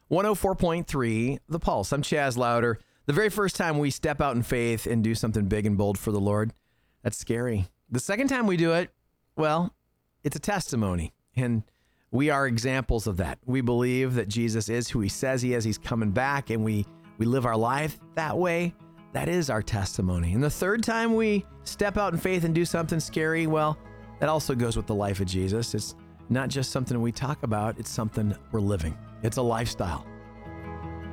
104.3 The Pulse. I'm Chaz Louder. The very first time we step out in faith and do something big and bold for the Lord, that's scary. The second time we do it, well, it's a testimony. And we are examples of that. We believe that Jesus is who he says he is. He's coming back, and we live our life that way. That is our testimony. And the third time we step out in faith and do something scary, well, that also goes with the life of Jesus. It's not just something we talk about, it's something we're living. It's a lifestyle.